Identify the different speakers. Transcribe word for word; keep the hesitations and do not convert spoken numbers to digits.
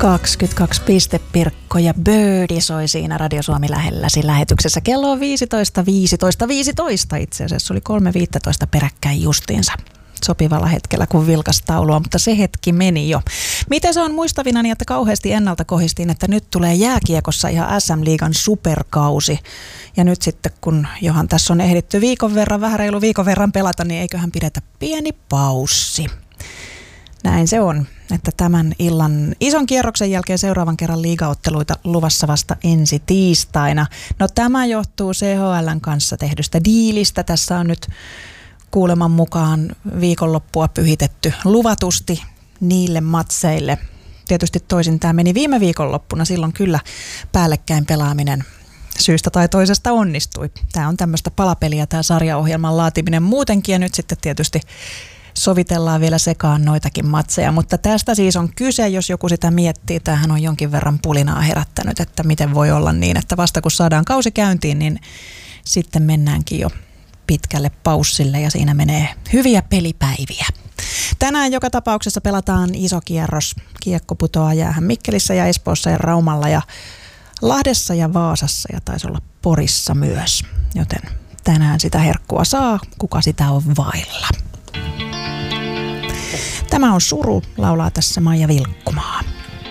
Speaker 1: kaksikymmentäkaksi pistepirkko ja Birdie soi siinä Radio Suomi lähelläsi lähetyksessä. Kello on viisitoista, viisitoista, viisitoista itse asiassa. Oli kolme viisitoista peräkkäin justiinsa sopivalla hetkellä, kun vilkasi taulua, mutta se hetki meni jo. Miten se on muistavinani, että kauheasti ennalta kohistiin, että nyt tulee jääkiekossa ihan S M-liigan superkausi. Ja nyt sitten, kun johan tässä on ehditty viikon verran, vähän reilu viikon verran pelata, niin eiköhän pidetä pieni paussi. Näin se on, että tämän illan ison kierroksen jälkeen seuraavan kerran liigaotteluita luvassa vasta ensi tiistaina. No tämä johtuu C H L:n kanssa tehdystä diilistä. Tässä on nyt kuuleman mukaan viikonloppua pyhitetty luvatusti niille matseille. Tietysti toisin tämä meni viime viikonloppuna, silloin kyllä päällekkäin pelaaminen syystä tai toisesta onnistui. Tämä on tämmöistä palapeliä, tämä sarjaohjelman laatiminen muutenkin, ja nyt sitten tietysti sovitellaan vielä sekaan noitakin matseja, mutta tästä siis on kyse, jos joku sitä miettii. Tämähän on jonkin verran pulinaa herättänyt, että miten voi olla niin, että vasta kun saadaan kausi käyntiin, niin sitten mennäänkin jo pitkälle paussille ja siinä menee hyviä pelipäiviä. Tänään joka tapauksessa pelataan iso kierros. Kiekko putoaa jäähän Mikkelissä ja Espoossa ja Raumalla ja Lahdessa ja Vaasassa ja taisi olla Porissa myös, joten tänään sitä herkkua saa, kuka sitä on vailla. Tämä on Suru, laulaa tässä Maija Vilkkumaa.